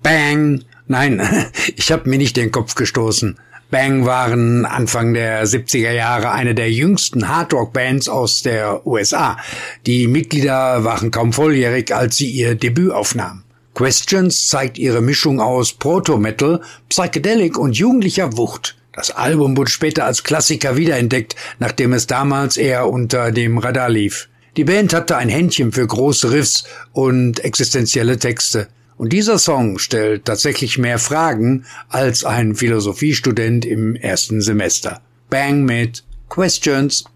Bang! Nein, ich habe mir nicht den Kopf gestoßen. Bang waren Anfang der 70er Jahre eine der jüngsten Hardrock-Bands aus der USA. Die Mitglieder waren kaum volljährig, als sie ihr Debüt aufnahmen. Questions zeigt ihre Mischung aus Proto-Metal, Psychedelic und jugendlicher Wucht. Das Album wurde später als Klassiker wiederentdeckt, nachdem es damals eher unter dem Radar lief. Die Band hatte ein Händchen für große Riffs und existenzielle Texte. Und dieser Song stellt tatsächlich mehr Fragen als ein Philosophiestudent im ersten Semester. Bang mit Questions.